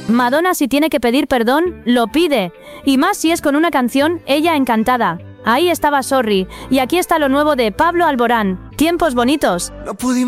Madonna, si tiene que pedir perdón, lo pide. Y más si es con una canción, ella encantada. Ahí estaba Sorry. Y aquí está lo nuevo de Pablo Alborán. Tiempos bonitos. No pudimos